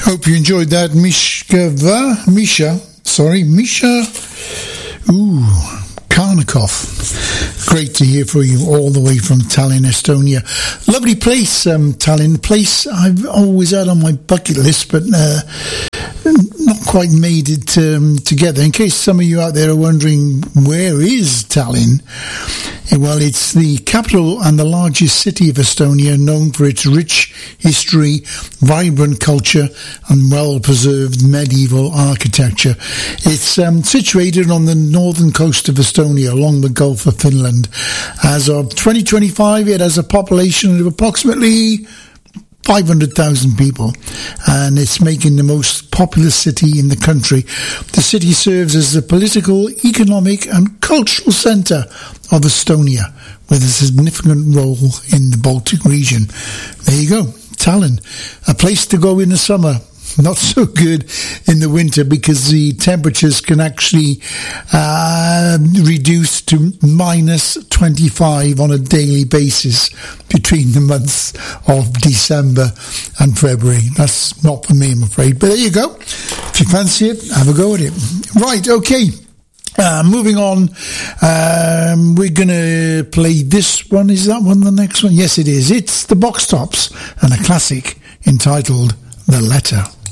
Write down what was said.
Hope you enjoyed that, Misha Karnikov. Great to hear from you all the way from Tallinn, Estonia. Lovely place, Tallinn. Place I've always had on my bucket list, but not quite made it together. In case some of you out there are wondering, where is Tallinn? Well, it's the capital and the largest city of Estonia, known for its rich history, vibrant culture, and well-preserved medieval architecture. It's situated on the northern coast of Estonia, along the Gulf of Finland. As of 2025, it has a population of approximately 500,000 people, and it's making the most populous city in the country. The city serves as the political, economic and cultural centre of Estonia, with a significant role in the Baltic region. There you go, Tallinn, a place to go in the summer. Not so good in the winter because the temperatures can actually reduce to minus 25 on a daily basis between the months of December and February. That's not for me, I'm afraid. But there you go. If you fancy it, have a go at it. Right, okay. Moving on, we're going to play this one. Is that one the next one? Yes, it is. It's the Box Tops and a classic entitled The Letter.